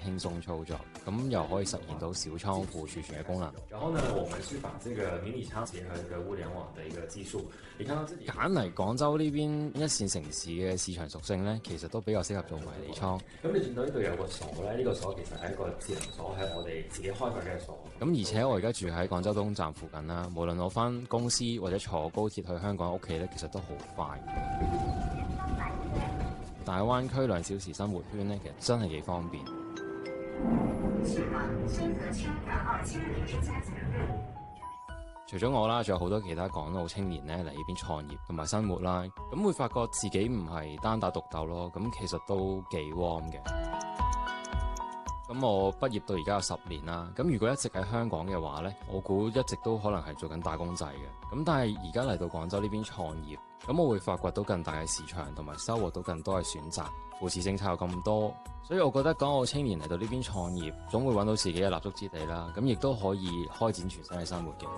輕鬆操作，咁又可以實現到小倉庫儲存嘅功能。 然後呢，我們是把這個迷你倉結合一個物聯網的一個技術，你看到這裡揀嚟廣州呢邊一線城市嘅市場屬性呢，其實都比較適合做迷你倉。 咁你見到呢度有個鎖咧，呢個鎖其實係一個智能鎖，係我哋自己開發嘅鎖。 咁而且我而家住喺廣州東站附近啦，無論我返公司或者坐高鐵去香港屋企咧，其實都好快。大灣區2小時生活圈咧，其實真係幾方便。除咗我啦，仲有好多其他港澳青年咧嚟呢邊創業同埋生活啦，咁會發覺自己唔係單打獨鬥咯，咁其實都幾 warm 嘅。咁我畢業到而家有10年啦，咁如果一直喺香港嘅話呢，我估一直都可能係做緊打工仔嘅。咁但係而家嚟到廣州呢邊創業，咁我會發掘到更大嘅市場，同埋收穫到更多嘅選擇。扶持政策有咁多，所以我覺得港澳青年嚟到呢邊創業，總會揾到自己嘅立足之地啦。咁亦都可以開展全新嘅生活嘅。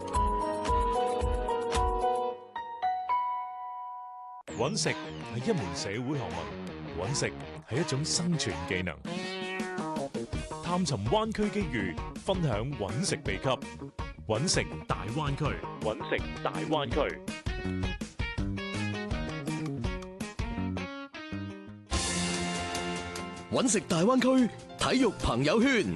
揾食係一門社會學問，揾食係一種生存技能。探尋灣區機遇，分享揾食秘笈，揾食大灣區，揾食大灣區。 揾食大灣區體育朋友圈。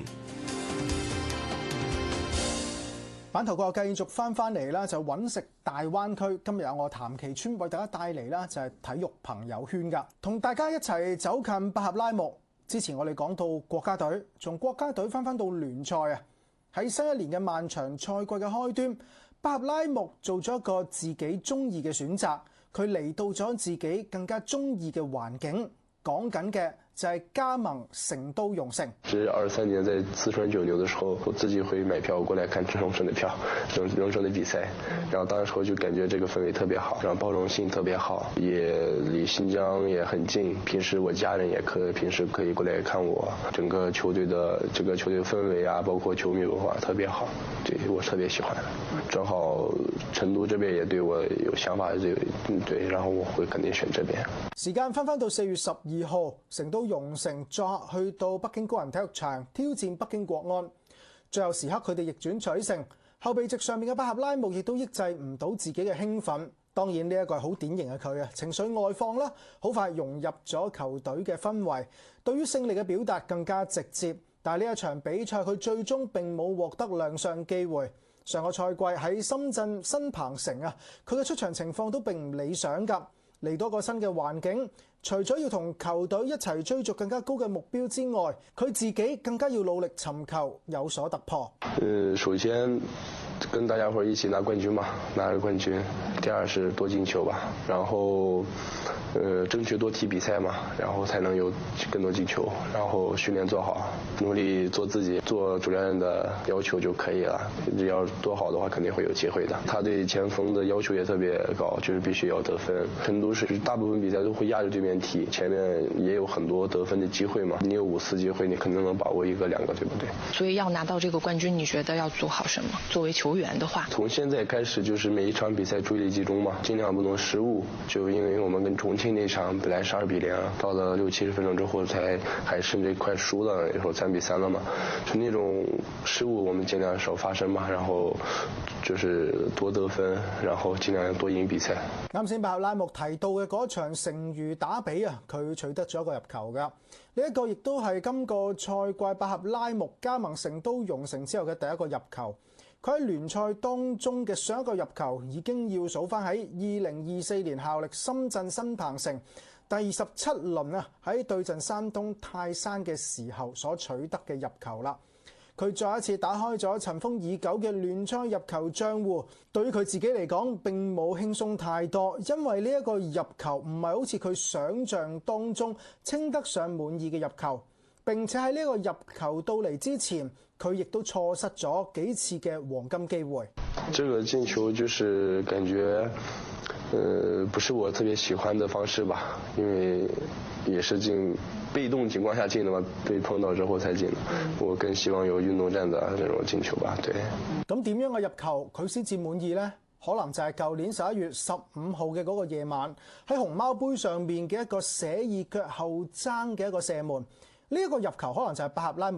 版頭過後繼續翻嚟啦，就揾食大灣區。今日有我譚其川為大家帶嚟啦，就係體育朋友圈噶，同大家一齊走近百合拉木。之前我哋講到國家隊，從國家隊翻到聯賽啊，喺新一年嘅漫長賽季嘅開端，百合拉木做咗一個自己中意嘅選擇，佢嚟到咗自己更加中意嘅環境。講緊嘅就係加盟成都蓉城。 是23年在四川九牛的時候，我自己會買票過來看蓉城的票，蓉城的比賽。然後當時候就感覺這個氛圍特別好，然後包容性特別好，也離新疆也很近。平時我家人也平時可以過來看我。整個球隊的氛圍啊，包括球迷文化特別好，對我特別喜歡。正好成都這邊也對我有想法，對，然後我會肯定選這邊。 時間翻到4月12號，成都蓉城作客去到北京高人體育場挑戰北京國安。最後時刻佢哋逆轉取勝，後備席上面嘅百合拉木亦都抑制唔到自己嘅興奮。當然呢一個係好典型嘅佢啊，情緒外放啦，好快融入咗球隊嘅氛圍，對於勝利嘅表達更加直接。但係呢一場比賽佢最終並冇獲得亮相機會。上個賽季喺深圳新鵬城啊，佢嘅出場情況都並唔理想㗎。嚟到個新嘅環境，除咗要同球隊一齊追逐更加高嘅目標之外，佢自己更加要努力尋求有所突破。 首先跟大家伙一起拿冠軍嘛，拿個冠軍。第二是多進球吧，然後爭取多踢比賽嘛，然後才能有更多進球。然後訓練做好，努力做自己，做主教練的要求就可以了。只要做好的話，肯定會有機會的。他對前鋒的要求也特別高，就是必須要得分。成都是大部分比賽都會壓着對面踢，前面也有很多得分的機會嘛。你有5次機會，你肯定能把握1個2個，對不對？ 所以要拿到這個冠軍，你覺得要做好什麼？作為球員的話， 從現在開始就是每一場比賽注意力集中嘛，盡量不能失誤。就因為我們跟重慶那場本來是2比0，到了60-70分鐘之後才還甚至快輸了，那時候3比3了嘛。就那種失誤我們盡量少發生嘛，然後就是多得分，然後盡量多贏比賽。 啱先百合拉木提到嘅嗰場成渝打比啊，佢取得咗一個入球㗎。呢一個亦都係今個賽季百合拉木加盟成都蓉城之後嘅第一個入球。佢喺聯賽當中嘅上一個入球已經要數翻喺2024年效力深圳新鵬城第27輪啊，喺對陣山東泰山嘅時候所取得嘅入球啦。佢再一次打開咗塵封已久嘅聯賽入球賬戶。對於佢自己嚟講並冇輕鬆太多，因為呢一個入球唔係好似佢想象當中稱得上滿意嘅入球。並且喺呢個入球到嚟之前，佢亦都錯失咗幾次嘅黃金機會。 這個進球就是感覺，不是我特別喜歡的方式吧，因為也是被動情況下進的嘛，被碰到之後才進的。我更希望有運動戰的這種進球吧，對。 咁點樣嘅入球佢先至滿意呢？可能就係舊年11月15號嘅嗰個夜晚，喺熊貓杯上面嘅一個寫意腳後踭嘅一個射門。呢一個入球可能就係百合拉木